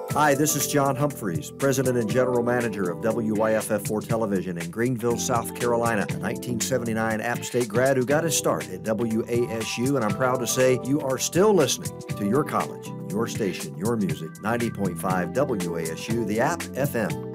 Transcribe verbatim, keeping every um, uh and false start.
Hi, this is John Humphreys, President and General Manager of W Y F F four Television in Greenville, South Carolina, a nineteen seventy-nine App State grad who got his start at W A S U, and I'm proud to say you are still listening to your college, your station, your music, ninety point five W A S U, the App F M.